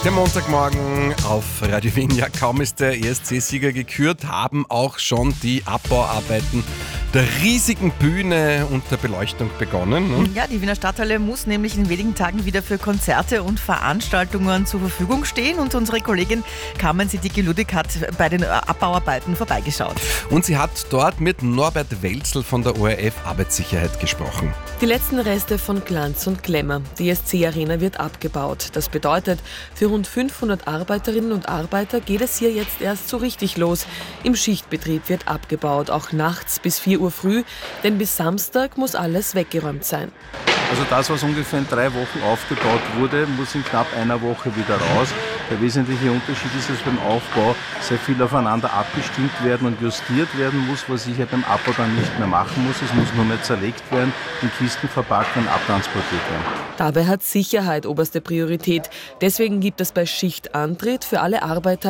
Der Montagmorgen auf Radio Wien. Ja, kaum ist der ESC-Sieger gekürt, haben auch schon die Abbauarbeiten der riesigen Bühne und der Beleuchtung begonnen. Ne? Ja, die Wiener Stadthalle muss nämlich in wenigen Tagen wieder für Konzerte und Veranstaltungen zur Verfügung stehen. Und unsere Kollegin Carmen Siddiqui-Ludig hat bei den Abbauarbeiten vorbeigeschaut. Und sie hat dort mit Norbert Welzl von der ORF Arbeitssicherheit gesprochen. Die letzten Reste von Glanz und Glamour. Die ESC-Arena wird abgebaut. Das bedeutet, für rund 500 Arbeiterinnen und Arbeiter geht es hier jetzt erst so richtig los. Im Schichtbetrieb wird abgebaut, auch nachts bis 4 Uhr früh, denn bis Samstag muss alles weggeräumt sein. Also das, was ungefähr in 3 Wochen aufgebaut wurde, muss in knapp einer Woche wieder raus. Der wesentliche Unterschied ist, dass beim Aufbau sehr viel aufeinander abgestimmt werden und justiert werden muss, was ich ja beim Abbau dann nicht mehr machen muss. Es muss nur mehr zerlegt werden, in Kisten verpackt und abtransportiert werden. Dabei hat Sicherheit oberste Priorität. Deswegen gibt es bei Schichtantritt für alle Arbeiter